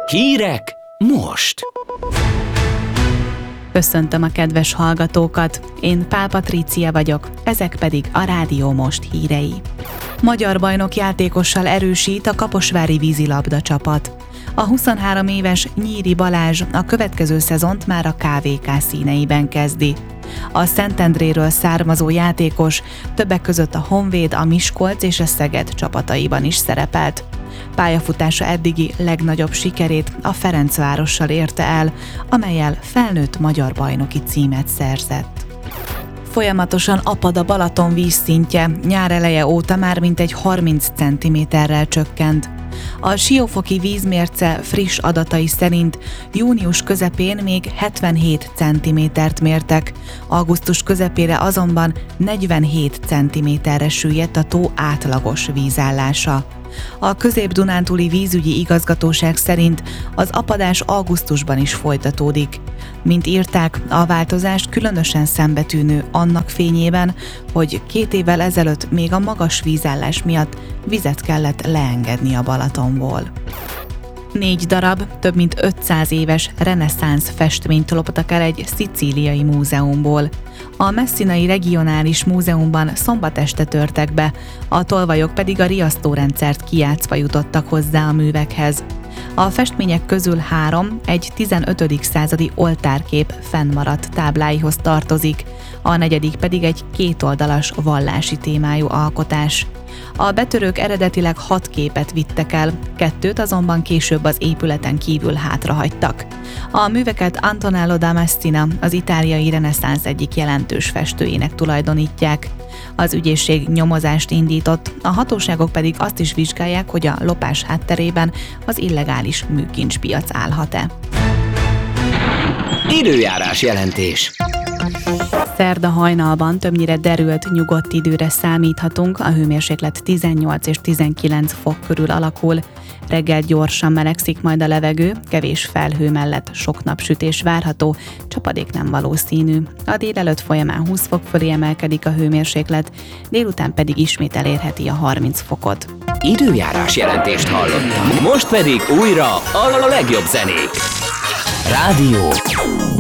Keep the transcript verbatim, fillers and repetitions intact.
Hírek most! Köszöntöm a kedves hallgatókat, én Pál Patrícia vagyok, ezek pedig a Rádió Most hírei. Magyar bajnok játékossal erősít a kaposvári vízilabda csapat. A huszonhárom éves Nyíri Balázs a következő szezont már a ká vé ká színeiben kezdi. A Szentendréről származó játékos többek között a Honvéd, a Miskolc és a Szeged csapataiban is szerepelt. Pályafutása eddigi legnagyobb sikerét a Ferencvárossal érte el, amellyel felnőtt magyar bajnoki címet szerzett. Folyamatosan apad a Balaton vízszintje, nyár eleje óta már mintegy harminc centiméterrel csökkent. A siófoki vízmérce friss adatai szerint június közepén még hetvenhét centimétert mértek, augusztus közepére azonban negyvenhét centiméterre süllyedt a tó átlagos vízállása. A Közép-Dunántúli vízügyi igazgatóság szerint az apadás augusztusban is folytatódik. Mint írták, a változást különösen szembetűnő annak fényében, hogy két évvel ezelőtt még a magas vízállás miatt vizet kellett leengedni a Balatonból. Négy darab, több mint ötszáz éves reneszánsz festményt loptak el egy szicíliai múzeumból. A Messinai Regionális Múzeumban szombat este törtek be, a tolvajok pedig a riasztórendszert kijátszva jutottak hozzá a művekhez. A festmények közül három egy tizenötödik századi oltárkép fennmaradt tábláihoz tartozik, a negyedik pedig egy kétoldalas vallási témájú alkotás. A betörők eredetileg hat képet vittek el, kettőt azonban később az épületen kívül hátrahagytak. A műveket Antonello da Messina, az itáliai reneszánsz egyik jelentős festőjének tulajdonítják. Az ügyészség nyomozást indított, a hatóságok pedig azt is vizsgálják, hogy a lopás hátterében az illegális műkincspiac állhat-e. Időjárás jelentés. Szerda hajnalban többnyire derült, nyugodt időre számíthatunk, a hőmérséklet tizennyolc és tizenkilenc fok körül alakul. Reggel gyorsan melegszik majd a levegő, kevés felhő mellett sok napsütés várható, csapadék nem valószínű. A délelőtt folyamán húsz fok fölé emelkedik a hőmérséklet, délután pedig ismét elérheti a harminc fokot. Időjárás jelentést hallottam. Most pedig újra a legjobb zenék. Rádió